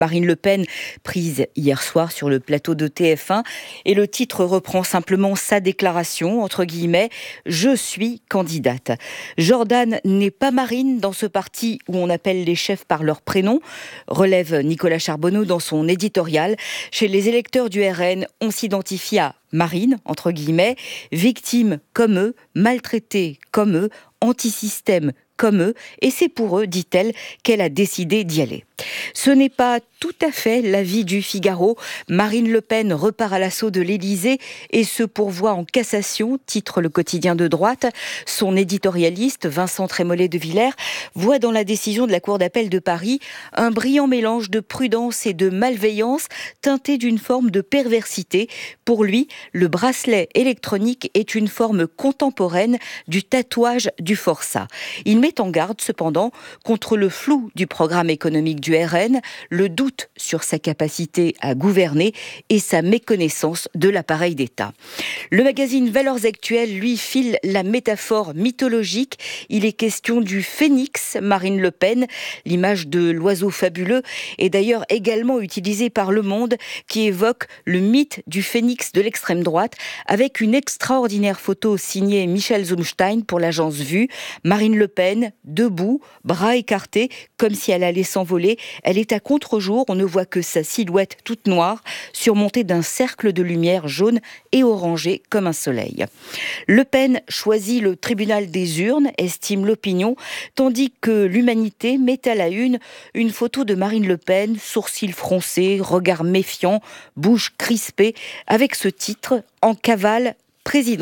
Marine Le Pen, prise hier soir sur le plateau de TF1. Et le titre reprend simplement sa déclaration, entre guillemets, « Je suis candidate ». Jordan n'est pas Marine dans ce parti où on appelle les chefs par leur prénom, relève Nicolas Charbonneau dans son éditorial. Chez les électeurs du RN, on s'identifie à Marine, entre guillemets, victime comme eux, maltraitée comme eux, anti-système comme eux, et c'est pour eux, dit-elle, qu'elle a décidé d'y aller. Ce n'est pas tout à fait l'avis du Figaro. Marine Le Pen repart à l'assaut de l'Élysée et se pourvoit en cassation, titre le quotidien de droite. Son éditorialiste, Vincent Trémollet de Villers, voit dans la décision de la Cour d'appel de Paris un brillant mélange de prudence et de malveillance teinté d'une forme de perversité. Pour lui, le bracelet électronique est une forme contemporaine du tatouage du forçat. Il met en garde cependant contre le flou du programme économique du RN, le doute sur sa capacité à gouverner et sa méconnaissance de l'appareil d'État. Le magazine Valeurs Actuelles lui file la métaphore mythologique. Il est question du phénix Marine Le Pen. L'image de l'oiseau fabuleux est d'ailleurs également utilisée par Le Monde qui évoque le mythe du phénix de l'extrême droite avec une extraordinaire photo signée Michel Zumstein pour l'agence Vue. Marine Le Pen, debout, bras écartés, comme si elle allait s'envoler. Elle est à contre-jour, on ne voit que sa silhouette toute noire, surmontée d'un cercle de lumière jaune et orangé comme un soleil. Le Pen choisit le tribunal des urnes, estime l'opinion, tandis que l'Humanité met à la une photo de Marine Le Pen, sourcils froncés, regard méfiant, bouche crispée, avec ce titre « En cavale présidentielle ».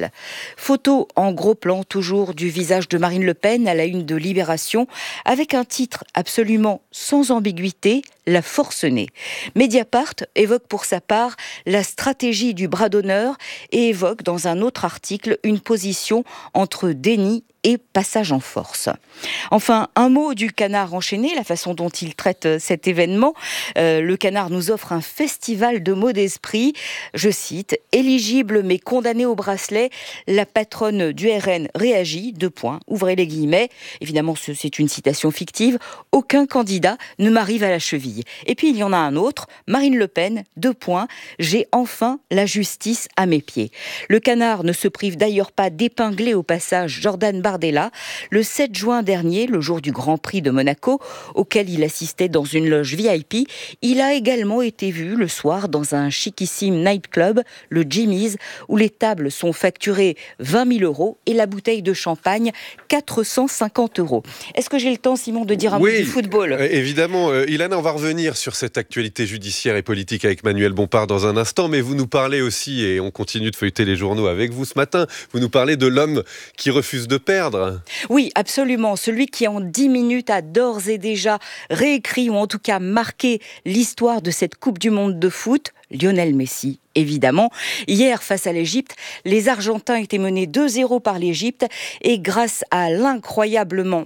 Photo en gros plan toujours du visage de Marine Le Pen à la une de Libération avec un titre absolument sans ambiguïté, La forcenée. Mediapart évoque pour sa part la stratégie du bras d'honneur et évoque dans un autre article une position entre déni et passage en force. Enfin, un mot du Canard enchaîné, la façon dont il traite cet événement. Le Canard nous offre un festival de mots d'esprit. Je cite, « Éligible mais condamné au bracelet, la patronne du RN réagit, : ouvrez les guillemets. » Évidemment, c'est une citation fictive. « Aucun candidat ne m'arrive à la cheville. » Et puis, il y en a un autre, Marine Le Pen, : « J'ai enfin la justice à mes pieds. » Le Canard ne se prive d'ailleurs pas d'épingler au passage Jordan Bardella. Le 7 juin dernier, le jour du Grand Prix de Monaco, auquel il assistait dans une loge VIP, il a également été vu le soir dans un chiquissime nightclub, le Jimmy's, où les tables sont facturées 20 000 € et la bouteille de champagne 450 €. Est-ce que j'ai le temps, Simon, de dire un mot du football ? Évidemment. Ilana, on va revenir sur cette actualité judiciaire et politique avec Manuel Bompard dans un instant, mais vous nous parlez aussi, et on continue de feuilleter les journaux avec vous ce matin, vous nous parlez de l'homme qui refuse de perdre. Oui, absolument. Celui qui en 10 minutes a d'ores et déjà réécrit ou en tout cas marqué l'histoire de cette Coupe du Monde de foot, Lionel Messi. Évidemment, hier face à l'Égypte, les Argentins étaient menés 2-0 par l'Égypte et grâce à l'incroyable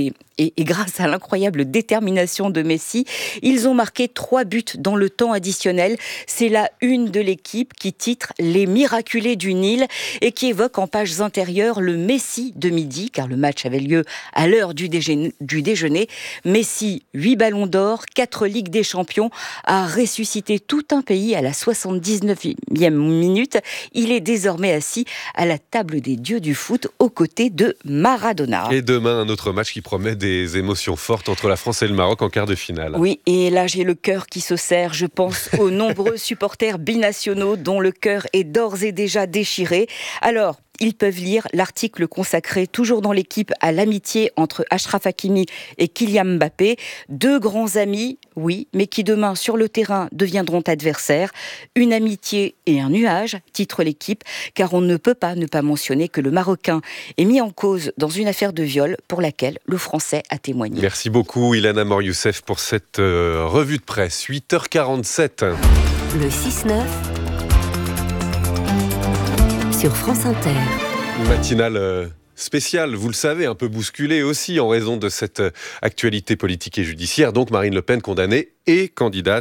détermination de Messi, ils ont marqué 3 buts dans le temps additionnel. C'est la une de l'équipe qui titre « Les miraculés du Nil » et qui évoque en pages intérieures le Messi de midi, car le match avait lieu à l'heure du déjeuner. Messi, 8 ballons d'or, 4 Ligues des Champions, a ressuscité tout un pays à la 79e minute. Il est désormais assis à la table des dieux du foot aux côtés de Maradona. Et demain, un autre match qui promet des émotions fortes entre la France et le Maroc en quart de finale. Oui, et là j'ai le cœur qui se serre. Je pense aux nombreux supporters binationaux dont le cœur est d'ores et déjà déchiré. Alors, ils peuvent lire l'article consacré, toujours dans l'équipe, à l'amitié entre Achraf Hakimi et Kylian Mbappé. 2 grands amis, oui, mais qui demain, sur le terrain, deviendront adversaires. Une amitié et un nuage, titre l'équipe, car on ne peut pas ne pas mentionner que le Marocain est mis en cause dans une affaire de viol pour laquelle le Français a témoigné. Merci beaucoup, Ilana Mor-Youssef, pour cette revue de presse. 8h47. Le 6-9 sur France Inter. Matinale spéciale, vous le savez, un peu bousculée aussi en raison de cette actualité politique et judiciaire. Donc Marine Le Pen condamnée et candidate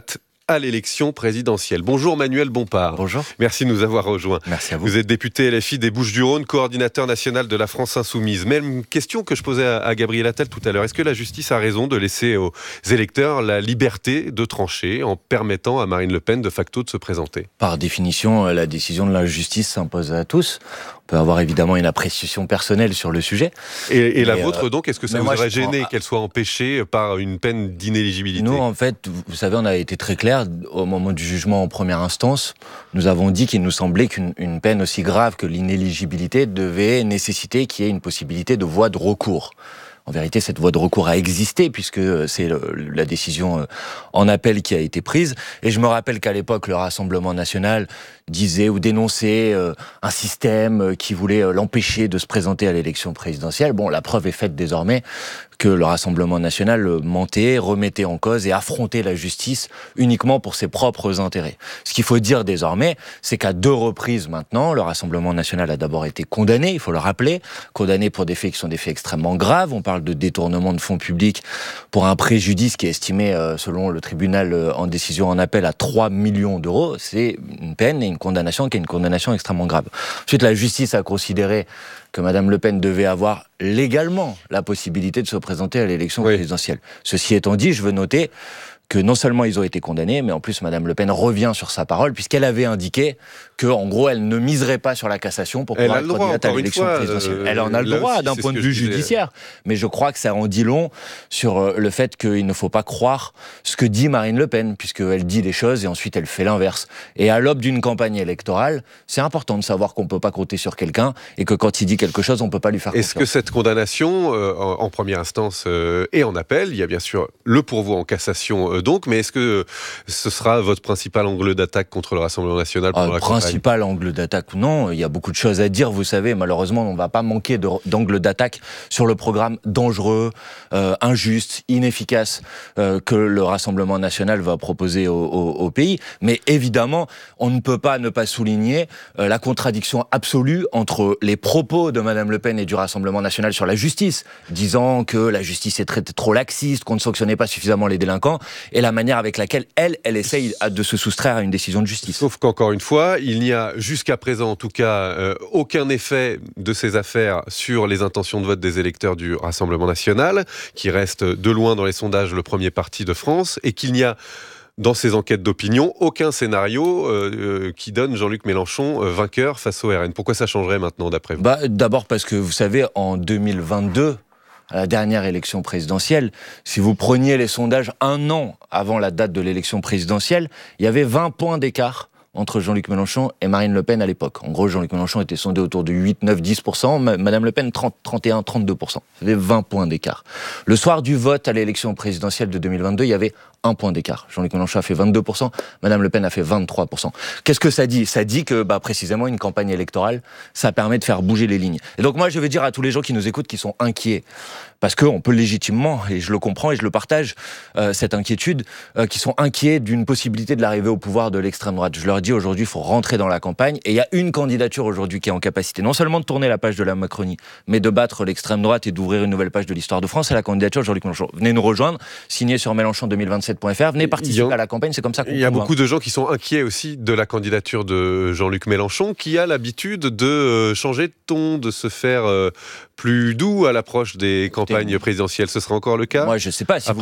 à l'élection présidentielle. Bonjour Manuel Bompard. Bonjour. Merci de nous avoir rejoints. Merci à vous. Vous êtes député LFI des Bouches-du-Rhône, coordinateur national de la France Insoumise. Même question que je posais à Gabriel Attal tout à l'heure. Est-ce que la justice a raison de laisser aux électeurs la liberté de trancher en permettant à Marine Le Pen de facto de se présenter ? Par définition, la décision de la justice s'impose à tous. On peut avoir évidemment une appréciation personnelle sur le sujet. Et la vôtre donc, est-ce que ça vous aurait gêné prends... qu'elle soit empêchée par une peine d'inéligibilité ? Nous, en fait, vous savez, on a été très clair au moment du jugement en première instance. Nous avons dit qu'il nous semblait qu'une peine aussi grave que l'inéligibilité devait nécessiter qu'il y ait une possibilité de voie de recours. En vérité, cette voie de recours a existé puisque c'est la décision en appel qui a été prise. Et je me rappelle qu'à l'époque, le Rassemblement national disait ou dénonçait un système qui voulait l'empêcher de se présenter à l'élection présidentielle. Bon, la preuve est faite désormais que le Rassemblement national mentait, remettait en cause et affrontait la justice uniquement pour ses propres intérêts. Ce qu'il faut dire désormais, c'est qu'à 2 reprises maintenant, le Rassemblement national a d'abord été condamné, il faut le rappeler, condamné pour des faits qui sont des faits extrêmement graves. On parle de détournement de fonds publics pour un préjudice qui est estimé, selon le tribunal en décision en appel, à 3 millions d'euros. C'est une peine et une condamnation qui est une condamnation extrêmement grave. Ensuite, la justice a considéré que Madame Le Pen devait avoir légalement la possibilité de se présenter à l'élection présidentielle. Ceci étant dit, je veux noter que non seulement ils ont été condamnés, mais en plus Madame Le Pen revient sur sa parole, puisqu'elle avait indiqué que, en gros, elle ne miserait pas sur la cassation pour pouvoir être candidate à l'élection présidentielle. Elle en a le droit d'un point de vue judiciaire, mais je crois que ça en dit long sur le fait qu'il ne faut pas croire ce que dit Marine Le Pen, puisqu'elle dit des choses et ensuite elle fait l'inverse. Et à l'aube d'une campagne électorale, c'est important de savoir qu'on ne peut pas compter sur quelqu'un et que quand il dit quelque chose, on ne peut pas lui faire confiance. Est-ce que cette condamnation, en première instance et en appel, il y a bien sûr le pourvoi en cassation donc, mais est-ce que ce sera votre principal angle d'attaque contre le Rassemblement national pour la campagne ? Principal angle d'attaque, non. Il y a beaucoup de choses à dire, vous savez. Malheureusement, on ne va pas manquer d'angle d'attaque sur le programme dangereux, injuste, inefficace que le Rassemblement national va proposer au pays. Mais évidemment, on ne peut pas ne pas souligner la contradiction absolue entre les propos de Madame Le Pen et du Rassemblement national sur la justice, disant que la justice est trop laxiste, qu'on ne sanctionnait pas suffisamment les délinquants, et la manière avec laquelle elle essaye de se soustraire à une décision de justice. Sauf qu'encore une fois, il n'y a jusqu'à présent, en tout cas, aucun effet de ces affaires sur les intentions de vote des électeurs du Rassemblement national, qui reste de loin dans les sondages le premier parti de France, et qu'il n'y a dans ces enquêtes d'opinion aucun scénario qui donne Jean-Luc Mélenchon vainqueur face au RN. Pourquoi ça changerait maintenant, d'après vous ? D'abord parce que, vous savez, en 2022, à la dernière élection présidentielle, si vous preniez les sondages 1 an avant la date de l'élection présidentielle, il y avait 20 points d'écart entre Jean-Luc Mélenchon et Marine Le Pen à l'époque. En gros, Jean-Luc Mélenchon était sondé autour de 8, 9, 10%, Madame Le Pen 30, 31, 32%. Il y avait 20 points d'écart. Le soir du vote à l'élection présidentielle de 2022, il y avait 1 point d'écart. Jean-Luc Mélenchon a fait 22%, Madame Le Pen a fait 23%. Qu'est-ce que ça dit ? Ça dit que, précisément, une campagne électorale, ça permet de faire bouger les lignes. Et donc moi, je vais dire à tous les gens qui nous écoutent, qui sont inquiets, parce qu'on peut légitimement, et je le comprends et je le partage, cette inquiétude, qui sont inquiets d'une possibilité de l'arrivée au pouvoir de l'extrême droite. Je leur dis aujourd'hui, il faut rentrer dans la campagne, et il y a une candidature aujourd'hui qui est en capacité non seulement de tourner la page de la Macronie, mais de battre l'extrême droite et d'ouvrir une nouvelle page de l'histoire de France, c'est la candidature de Jean-Luc Mélenchon. Venez nous rejoindre, signez sur Mélenchon2027.fr, venez participer à la campagne, c'est comme ça qu'on Il y a beaucoup de gens qui sont inquiets aussi de la candidature de Jean-Luc Mélenchon, qui a l'habitude de changer de ton, de se faire plus doux à l'approche des campagnes présidentielles. Ce sera encore le cas ? Moi, je ne sais pas. Si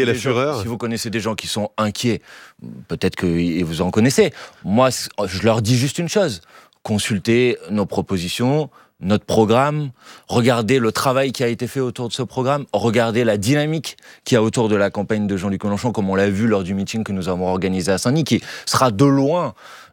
vous connaissez des gens qui sont inquiets, peut-être que vous en connaissez. Moi, je leur dis juste une chose. Consultez nos propositions, notre programme, regardez le travail qui a été fait autour de ce programme, regardez la dynamique qu'il y a autour de la campagne de Jean-Luc Mélenchon, comme on l'a vu lors du meeting que nous avons organisé à Saint-Denis, qui sera de loin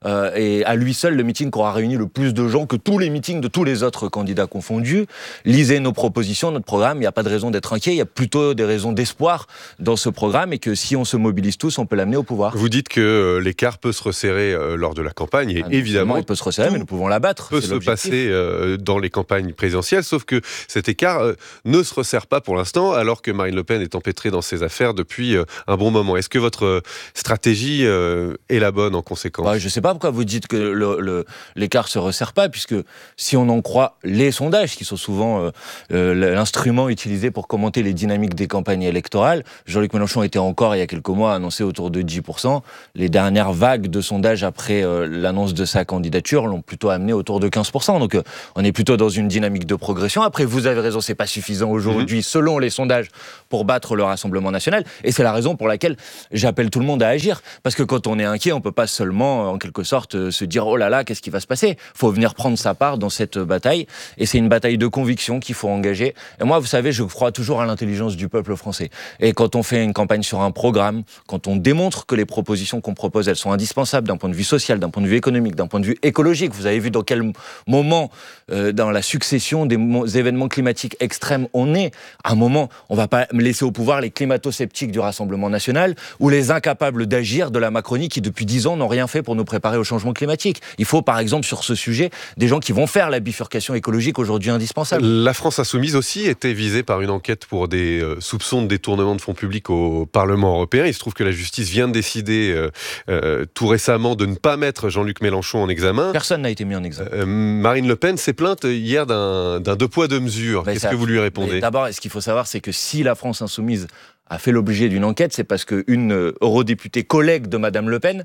et à lui seul le meeting qui aura réuni le plus de gens que tous les meetings de tous les autres candidats confondus. Lisez nos propositions, notre programme, il n'y a pas de raison d'être inquiet, il y a plutôt des raisons d'espoir dans ce programme et que si on se mobilise tous, on peut l'amener au pouvoir. Vous dites que l'écart peut se resserrer lors de la campagne et évidemment... Il peut se resserrer, mais nous pouvons l'abattre. Peut se passer dans dans les campagnes présidentielles, sauf que cet écart ne se resserre pas pour l'instant, alors que Marine Le Pen est empêtrée dans ses affaires depuis un bon moment. Est-ce que votre stratégie est la bonne en conséquence ? Je ne sais pas pourquoi vous dites que l'écart ne se resserre pas, puisque si on en croit les sondages, qui sont souvent l'instrument utilisé pour commenter les dynamiques des campagnes électorales, Jean-Luc Mélenchon était encore, il y a quelques mois, annoncé autour de 10%. Les dernières vagues de sondages après l'annonce de sa candidature l'ont plutôt amené autour de 15%. Donc on est plutôt dans une dynamique de progression. Après, vous avez raison, c'est pas suffisant aujourd'hui, selon les sondages, pour battre le Rassemblement national. Et c'est la raison pour laquelle j'appelle tout le monde à agir. Parce que quand on est inquiet, on peut pas seulement, en quelque sorte, se dire « Oh là là, qu'est-ce qui va se passer ?» Il faut venir prendre sa part dans cette bataille. Et c'est une bataille de conviction qu'il faut engager. Et moi, vous savez, je crois toujours à l'intelligence du peuple français. Et quand on fait une campagne sur un programme, quand on démontre que les propositions qu'on propose, elles sont indispensables d'un point de vue social, d'un point de vue économique, d'un point de vue écologique. Vous avez vu dans quel moment, dans la succession des événements climatiques extrêmes, on est. À un moment, on va pas laisser au pouvoir les climato-sceptiques du Rassemblement national ou les incapables d'agir de la Macronie qui, depuis 10 ans, n'ont rien fait pour nous préparer au changement climatique. Il faut, par exemple, sur ce sujet, des gens qui vont faire la bifurcation écologique aujourd'hui indispensable. La France insoumise aussi était visée par une enquête pour des soupçons de détournement de fonds publics au Parlement européen. Il se trouve que la justice vient de décider tout récemment de ne pas mettre Jean-Luc Mélenchon en examen. Personne n'a été mis en examen. Marine Le Pen s'est plainte hier d'un deux poids deux mesures. Qu'est-ce que vous lui répondez ? D'abord, ce qu'il faut savoir, c'est que si la France insoumise a fait l'objet d'une enquête, c'est parce qu'une eurodéputée collègue de Madame Le Pen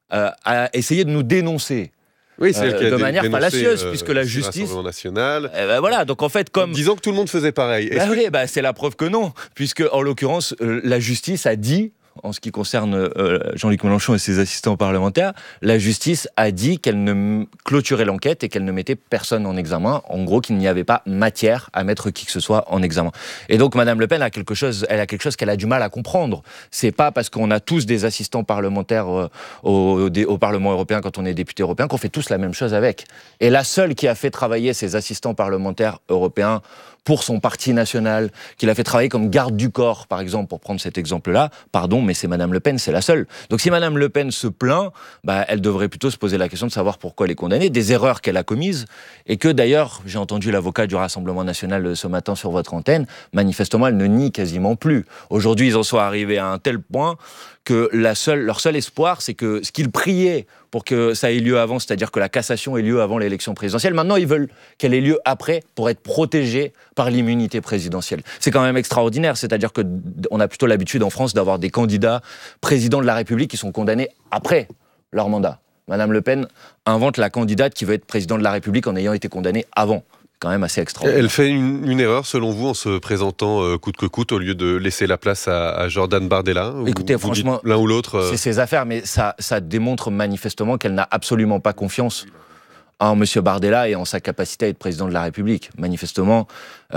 a essayé de nous dénoncer. Oui, c'est elle qui a de manière fallacieuse, puisque la justice national. Voilà, donc en fait, comme disant que tout le monde faisait pareil. C'est la preuve que non, puisque en l'occurrence, la justice a dit. En ce qui concerne Jean-Luc Mélenchon et ses assistants parlementaires, la justice a dit qu'elle ne clôturait l'enquête et qu'elle ne mettait personne en examen. En gros, qu'il n'y avait pas matière à mettre qui que ce soit en examen. Et donc, Madame Le Pen a quelque chose qu'elle a du mal à comprendre. C'est pas parce qu'on a tous des assistants parlementaires au Parlement européen quand on est député européen qu'on fait tous la même chose avec. Et la seule qui a fait travailler ses assistants parlementaires européens pour son parti national, qu'il a fait travailler comme garde du corps, par exemple, pour prendre cet exemple-là, pardon, mais c'est Madame Le Pen, c'est la seule. Donc si Madame Le Pen se plaint, elle devrait plutôt se poser la question de savoir pourquoi elle est condamnée, des erreurs qu'elle a commises, et que d'ailleurs, j'ai entendu l'avocat du Rassemblement national ce matin sur votre antenne, manifestement, elle ne nie quasiment plus. Aujourd'hui, ils en sont arrivés à un tel point que leur seul espoir, c'est que ce qu'ils priaient pour que ça ait lieu avant, c'est-à-dire que la cassation ait lieu avant l'élection présidentielle, maintenant ils veulent qu'elle ait lieu après pour être protégée par l'immunité présidentielle. C'est quand même extraordinaire, c'est-à-dire qu'on a plutôt l'habitude en France d'avoir des candidats présidents de la République qui sont condamnés après leur mandat. Madame Le Pen invente la candidate qui veut être président de la République en ayant été condamnée avant. Quand même assez extraordinaire. Elle fait une erreur, selon vous, en se présentant coûte que coûte, au lieu de laisser la place à Jordan Bardella. Écoutez, franchement, l'un ou l'autre. C'est ses affaires, mais ça démontre manifestement qu'elle n'a absolument pas confiance en M. Bardella et en sa capacité à être président de la République. Manifestement,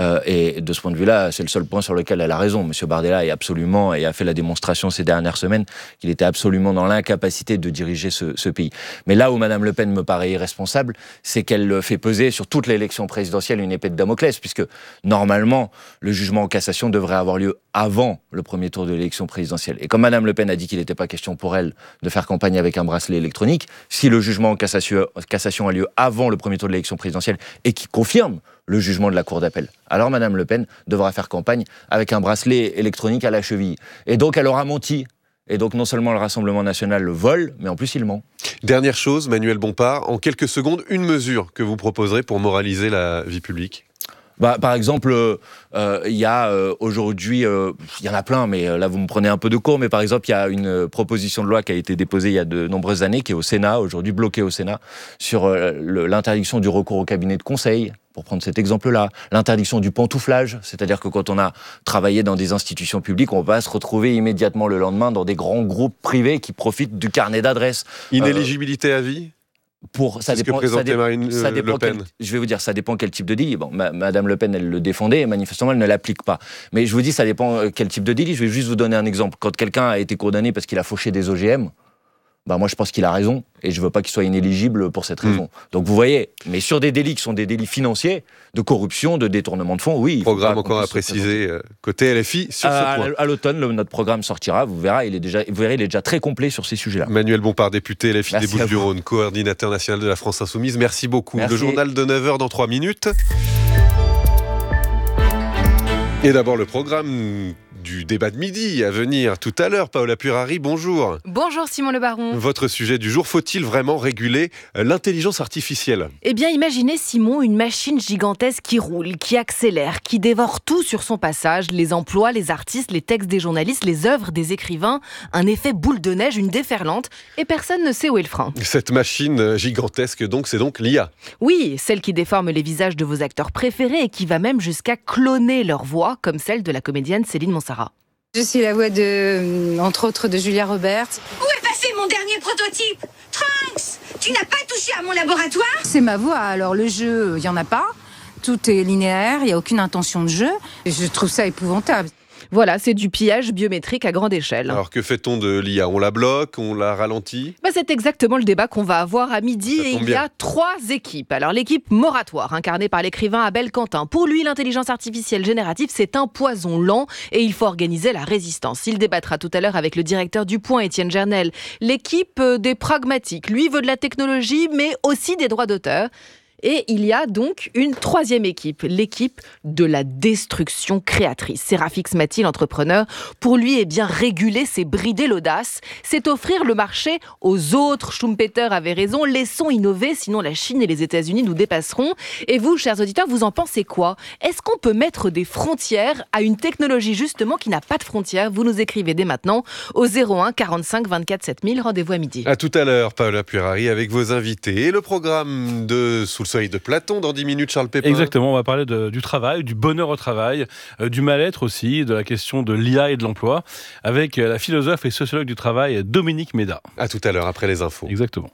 et de ce point de vue-là, c'est le seul point sur lequel elle a raison. M. Bardella est absolument, et a fait la démonstration ces dernières semaines, qu'il était absolument dans l'incapacité de diriger ce pays. Mais là où Mme Le Pen me paraît irresponsable, c'est qu'elle fait peser sur toute l'élection présidentielle une épée de Damoclès, puisque normalement, le jugement en cassation devrait avoir lieu avant le premier tour de l'élection présidentielle. Et comme Mme Le Pen a dit qu'il n'était pas question pour elle de faire campagne avec un bracelet électronique, si le jugement en cassation a lieu avant le premier tour de l'élection présidentielle et qui confirme le jugement de la Cour d'appel, alors Mme Le Pen devra faire campagne avec un bracelet électronique à la cheville. Et donc elle aura menti. Et donc non seulement le Rassemblement national le vole, mais en plus il ment. Dernière chose, Manuel Bompard, en quelques secondes, une mesure que vous proposerez pour moraliser la vie publique. Par exemple, il y a aujourd'hui, il y en a plein, mais là vous me prenez un peu de court, mais par exemple il y a une proposition de loi qui a été déposée il y a de nombreuses années, qui est au Sénat, aujourd'hui bloquée au Sénat, sur l'interdiction du recours au cabinet de conseil, pour prendre cet exemple-là, l'interdiction du pantouflage, c'est-à-dire que quand on a travaillé dans des institutions publiques, on va se retrouver immédiatement le lendemain dans des grands groupes privés qui profitent du carnet d'adresses. Inéligibilité à vie ? Ça dépend, Le Pen. Je vais vous dire, ça dépend quel type de délit. Bon, Madame Le Pen, elle le défendait, et manifestement, elle ne l'applique pas. Mais je vous dis, ça dépend quel type de délit. Je vais juste vous donner un exemple. Quand quelqu'un a été condamné parce qu'il a fauché des OGM, moi je pense qu'il a raison et je veux pas qu'il soit inéligible pour cette raison. Donc vous voyez, mais sur des délits qui sont des délits financiers, de corruption, de détournement de fonds, oui. Programme encore à préciser côté LFI sur ce point. À l'automne, notre programme sortira, vous verrez, il est déjà très complet sur ces sujets-là. Manuel Bompard, député LFI Merci des Bouches-du-Rhône, coordinateur national de la France Insoumise. Merci beaucoup. Merci. Le journal de 9h dans 3 minutes. Et d'abord le programme du débat de midi à venir tout à l'heure. Paola Purari, bonjour. Bonjour Simon Le Baron. Votre sujet du jour, faut-il vraiment réguler l'intelligence artificielle ? Eh bien, imaginez Simon, une machine gigantesque qui roule, qui accélère, qui dévore tout sur son passage, les emplois, les artistes, les textes des journalistes, les œuvres des écrivains, un effet boule de neige, une déferlante, et personne ne sait où est le frein. Cette machine gigantesque, c'est donc l'IA. Oui, celle qui déforme les visages de vos acteurs préférés et qui va même jusqu'à cloner leur voix, comme celle de la comédienne Céline Montserrat. Je suis la voix entre autres, de Julia Roberts. Où est passé mon dernier prototype ? Trunks, tu n'as pas touché à mon laboratoire ? C'est ma voix, alors le jeu, il n'y en a pas. Tout est linéaire, il n'y a aucune intention de jeu. Je trouve ça épouvantable. Voilà, c'est du pillage biométrique à grande échelle. Alors que fait-on de l'IA ? On la bloque ? On la ralentit ? C'est exactement le débat qu'on va avoir à midi et il y a 3 équipes. Alors l'équipe Moratoire, incarnée par l'écrivain Abel Quentin. Pour lui, l'intelligence artificielle générative, c'est un poison lent et il faut organiser la résistance. Il débattra tout à l'heure avec le directeur du Point, Étienne Gernel. L'équipe des pragmatiques, lui, veut de la technologie mais aussi des droits d'auteur. Et il y a donc une 3e équipe, l'équipe de la destruction créatrice. Sérafix Mathil, l'entrepreneur, pour lui, réguler, c'est brider l'audace, c'est offrir le marché aux autres. Schumpeter avait raison, laissons innover, sinon la Chine et les États-Unis nous dépasseront. Et vous, chers auditeurs, vous en pensez quoi ? Est-ce qu'on peut mettre des frontières à une technologie justement qui n'a pas de frontières ? Vous nous écrivez dès maintenant au 01 45 24 7000. Rendez-vous à midi. À tout à l'heure, Paola Purari, avec vos invités. Et le programme de Sous le soleil de Platon, dans 10 minutes, Charles Pépin. Exactement, on va parler du travail, du bonheur au travail, du mal-être aussi, de la question de l'IA et de l'emploi, avec la philosophe et sociologue du travail, Dominique Méda. À tout à l'heure, après les infos. Exactement.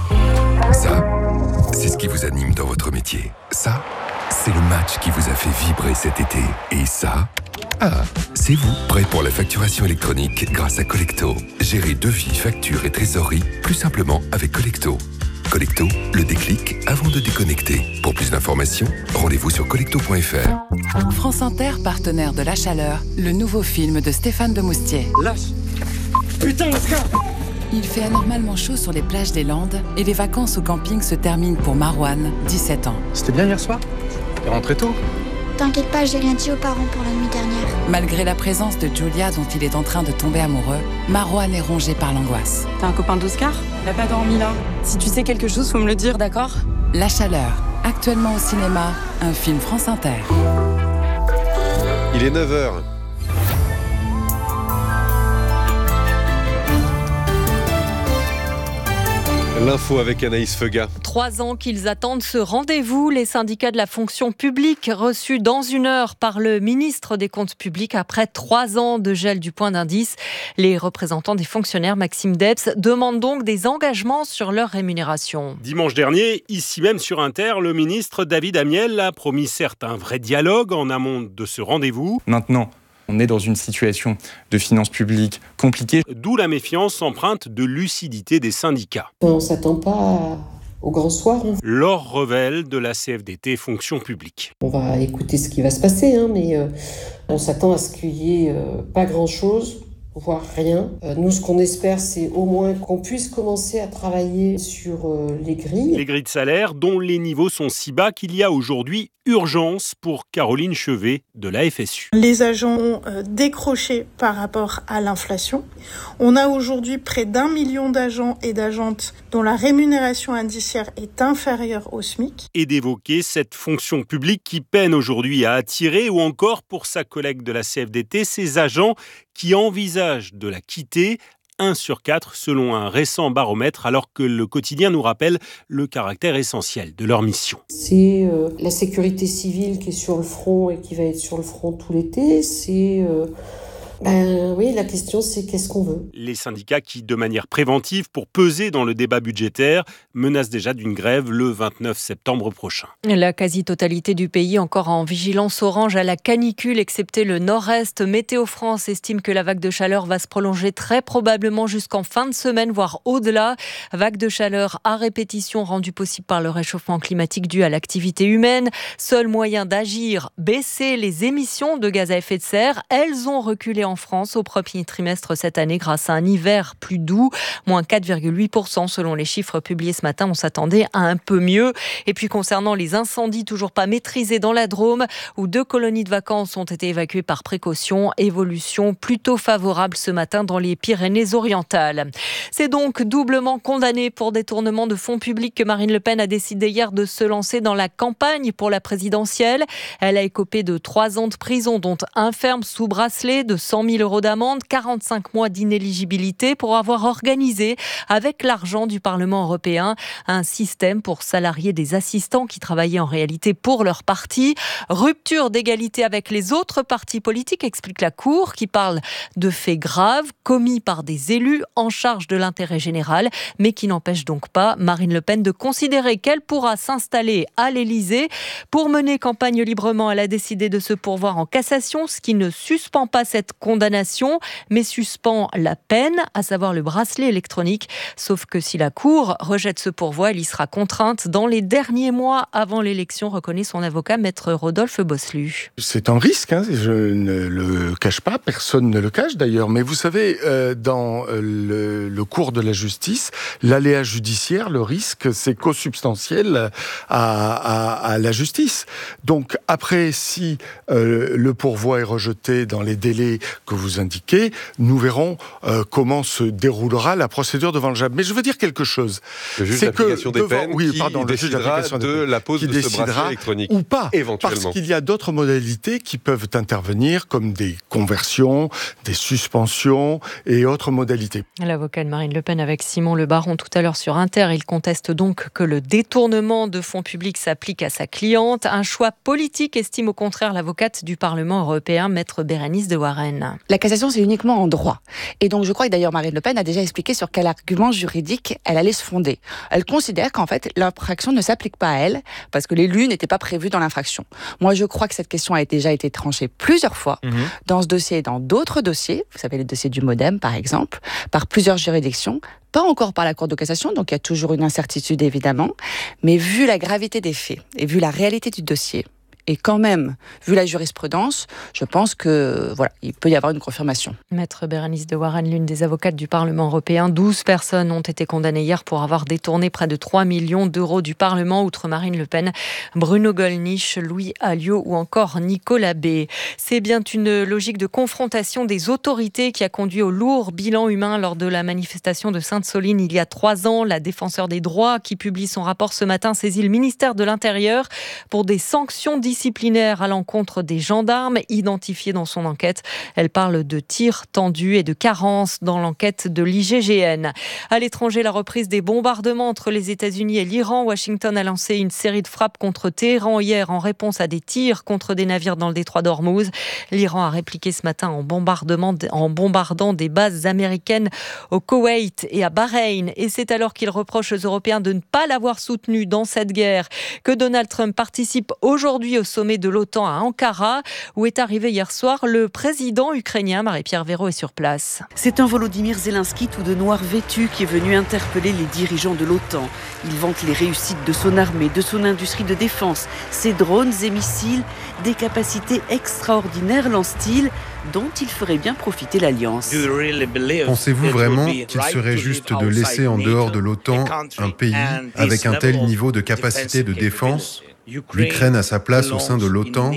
Ça, c'est ce qui vous anime dans votre métier. Ça, c'est le match qui vous a fait vibrer cet été. Et ça, c'est vous, prêt pour la facturation électronique grâce à Collecto. Gérez devis, factures et trésorerie plus simplement avec Collecto. Collecto, le déclic avant de déconnecter. Pour plus d'informations, rendez-vous sur collecto.fr. France Inter, partenaire de La Chaleur, le nouveau film de Stéphane Demoustier. Lâche ! Putain, Oscar ! Il fait anormalement chaud sur les plages des Landes et les vacances au camping se terminent pour Marouane, 17 ans. C'était bien hier soir ? T'es rentré tôt ? T'inquiète pas, j'ai rien dit aux parents pour la nuit dernière. Malgré la présence de Julia dont il est en train de tomber amoureux, Marouane est rongé par l'angoisse. T'es un copain d'Oscar ? Il a pas dormi là. Si tu sais quelque chose, faut me le dire, d'accord ? La Chaleur, actuellement au cinéma, un film France Inter. Il est 9h. L'info avec Anaïs Feuga. 3 ans qu'ils attendent ce rendez-vous. Les syndicats de la fonction publique reçus dans 1 heure par le ministre des Comptes publics après 3 ans de gel du point d'indice. Les représentants des fonctionnaires, Maxime Debs, demandent donc des engagements sur leur rémunération. Dimanche dernier, ici même sur Inter, le ministre David Amiel a promis certes un vrai dialogue en amont de ce rendez-vous. Maintenant, on est dans une situation de finances publiques compliquée. D'où la méfiance empreinte de lucidité des syndicats. On ne s'attend pas au grand soir. Laure Revel de la CFDT Fonction publique. On va écouter ce qui va se passer, mais on s'attend à ce qu'il n'y ait pas grand-chose, voire rien. Nous, ce qu'on espère, c'est au moins qu'on puisse commencer à travailler sur les grilles. Les grilles de salaire dont les niveaux sont si bas qu'il y a aujourd'hui urgence pour Caroline Chevet de la FSU. Les agents ont décroché par rapport à l'inflation. On a aujourd'hui près d'1 million d'agents et d'agentes dont la rémunération indiciaire est inférieure au SMIC. Et d'évoquer cette fonction publique qui peine aujourd'hui à attirer, ou encore pour sa collègue de la CFDT, ces agents qui envisagent de la quitter. 1 sur 4 selon un récent baromètre, alors que le quotidien nous rappelle le caractère essentiel de leur mission. C'est la sécurité civile qui est sur le front et qui va être sur le front tout l'été. C'est Oui, la question c'est qu'est-ce qu'on veut. Les syndicats qui, de manière préventive, pour peser dans le débat budgétaire, menacent déjà d'une grève le 29 septembre prochain. La quasi-totalité du pays encore en vigilance orange à la canicule, excepté le nord-est. Météo France estime que la vague de chaleur va se prolonger très probablement jusqu'en fin de semaine, voire au-delà. Vague de chaleur à répétition rendue possible par le réchauffement climatique dû à l'activité humaine. Seul moyen d'agir, baisser les émissions de gaz à effet de serre. Elles ont reculé en France au premier trimestre cette année grâce à un hiver plus doux, moins 4,8% selon les chiffres publiés ce matin. On s'attendait à un peu mieux. Et puis concernant les incendies toujours pas maîtrisés dans la Drôme, où 2 colonies de vacances ont été évacuées par précaution, évolution plutôt favorable ce matin dans les Pyrénées-Orientales. C'est donc doublement condamné pour détournement de fonds publics que Marine Le Pen a décidé hier de se lancer dans la campagne pour la présidentielle. Elle a écopé de 3 ans de prison, dont un ferme sous bracelet, de 100 000 € d'amende, 45 mois d'inéligibilité pour avoir organisé, avec l'argent du Parlement européen, un système pour salarier des assistants qui travaillaient en réalité pour leur parti. Rupture d'égalité avec les autres partis politiques, explique la Cour, qui parle de faits graves commis par des élus en charge de l'intérêt général, mais qui n'empêche donc pas Marine Le Pen de considérer qu'elle pourra s'installer à l'Élysée. Pour mener campagne librement, elle a décidé de se pourvoir en cassation, ce qui ne suspend pas cette condamnation, mais suspend la peine, à savoir le bracelet électronique. Sauf que si la Cour rejette ce pourvoi, elle y sera contrainte dans les derniers mois avant l'élection, reconnaît son avocat, maître Rodolphe Bosselu. C'est un risque, je ne le cache pas, personne ne le cache d'ailleurs, mais vous savez, dans le cours de la justice, l'aléa judiciaire, le risque, c'est consubstantiel à la justice. Donc après, si le pourvoi est rejeté dans les délais que vous indiquez, nous verrons comment se déroulera la procédure devant le JAB. Mais je veux dire quelque chose. Le juge d'application des peines décidera de la pose de ce bracelet électronique. Ou pas, éventuellement. Parce qu'il y a d'autres modalités qui peuvent intervenir, comme des conversions, des suspensions et autres modalités. L'avocat de Marine Le Pen avec Simon Le Baron tout à l'heure sur Inter. Il conteste donc que le détournement de fonds publics s'applique à sa cliente. Un choix politique, estime au contraire l'avocate du Parlement européen, maître Bérénice de Warren. La cassation, c'est uniquement en droit. Et donc je crois que d'ailleurs Marine Le Pen a déjà expliqué sur quel argument juridique elle allait se fonder. Elle considère qu'en fait l'infraction ne s'applique pas à elle parce que l'élu n'était pas prévu dans l'infraction. Moi je crois que cette question a déjà été tranchée plusieurs fois dans ce dossier et dans d'autres dossiers, vous savez le dossier du Modem par exemple, par plusieurs juridictions, pas encore par la Cour de cassation, donc il y a toujours une incertitude évidemment, mais vu la gravité des faits et vu la réalité du dossier, et quand même, vu la jurisprudence, je pense que il peut y avoir une confirmation. Maître Bérénice de Warren, l'une des avocates du Parlement européen, 12 personnes ont été condamnées hier pour avoir détourné près de 3 millions d'euros du Parlement, outre Marine Le Pen, Bruno Gollnisch, Louis Alliot ou encore Nicolas B. C'est bien une logique de confrontation des autorités qui a conduit au lourd bilan humain lors de la manifestation de Sainte-Soline il y a 3 ans. La défenseure des droits, qui publie son rapport ce matin, saisit le ministère de l'Intérieur pour des sanctions disciplinaire à l'encontre des gendarmes identifiés dans son enquête. Elle parle de tirs tendus et de carences dans l'enquête de l'IGGN. À l'étranger, la reprise des bombardements entre les États-Unis et l'Iran. Washington a lancé une série de frappes contre Téhéran hier en réponse à des tirs contre des navires dans le détroit d'Ormuz. L'Iran a répliqué ce matin en bombardant des bases américaines au Koweït et à Bahreïn. Et c'est alors qu'il reproche aux Européens de ne pas l'avoir soutenu dans cette guerre que Donald Trump participe aujourd'hui au sommet de l'OTAN à Ankara, où est arrivé hier soir le président ukrainien. Marie-Pierre Véraud est sur place. C'est un Volodymyr Zelensky tout de noir vêtu qui est venu interpeller les dirigeants de l'OTAN. Il vante les réussites de son armée, de son industrie de défense, ses drones et missiles, des capacités extraordinaires, lance-t-il, dont il ferait bien profiter l'Alliance. Pensez-vous vraiment qu'il serait juste de laisser en dehors de l'OTAN un pays avec un tel niveau de capacité de défense ? L'Ukraine a sa place au sein de l'OTAN,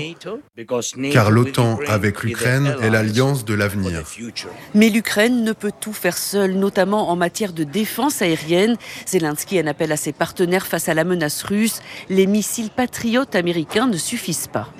car l'OTAN avec l'Ukraine est l'alliance de l'avenir. Mais l'Ukraine ne peut tout faire seule, notamment en matière de défense aérienne. Zelensky en appelle à ses partenaires face à la menace russe. Les missiles patriotes américains ne suffisent pas.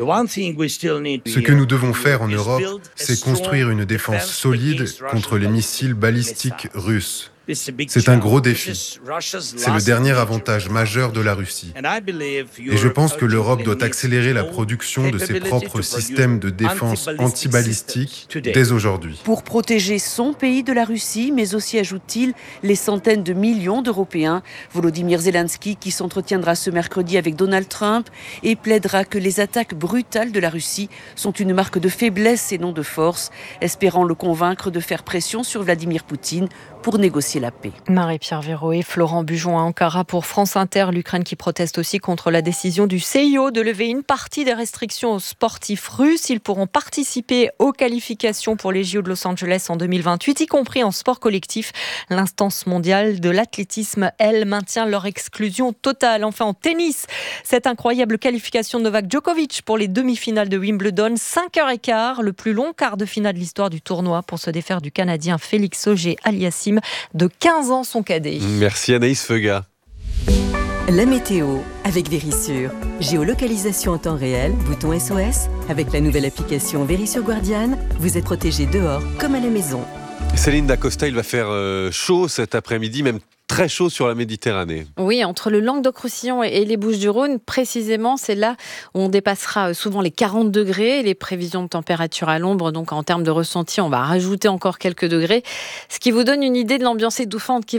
Ce que nous devons faire en Europe, c'est construire une défense solide contre les missiles balistiques russes. C'est un gros défi. C'est le dernier avantage majeur de la Russie. Et je pense que l'Europe doit accélérer la production de ses propres systèmes de défense antibalistique dès aujourd'hui. Pour protéger son pays de la Russie, mais aussi, ajoute-t-il, les centaines de millions d'Européens. Volodymyr Zelensky, qui s'entretiendra ce mercredi avec Donald Trump et plaidera que les attaques brutales de la Russie sont une marque de faiblesse et non de force, espérant le convaincre de faire pression sur Vladimir Poutine pour négocier la paix. Marie-Pierre Véraud et Florent Bujon à Ankara pour France Inter. L'Ukraine qui proteste aussi contre la décision du CIO de lever une partie des restrictions aux sportifs russes. Ils pourront participer aux qualifications pour les JO de Los Angeles en 2028, y compris en sport collectif. L'instance mondiale de l'athlétisme, elle, maintient leur exclusion totale. Enfin, en tennis, cette incroyable qualification de Novak Djokovic pour les demi-finales de Wimbledon. 5h15, le plus long quart de finale de l'histoire du tournoi pour se défaire du Canadien Félix Auger-Aliassime de 15 ans, son cadet. Merci Anaïs Feuga. La météo avec Vérissure. Géolocalisation en temps réel, bouton SOS. Avec la nouvelle application Vérissure Guardian, vous êtes protégé dehors comme à la maison. Céline Dacosta, il va faire chaud cet après-midi, même très chaud sur la Méditerranée. Oui, entre le Languedoc-Roussillon et les Bouches-du-Rhône, précisément, c'est là où on dépassera souvent les 40 degrés. Les prévisions de température à l'ombre, donc en termes de ressenti, on va rajouter encore quelques degrés, ce qui vous donne une idée de l'ambiance étouffante qui va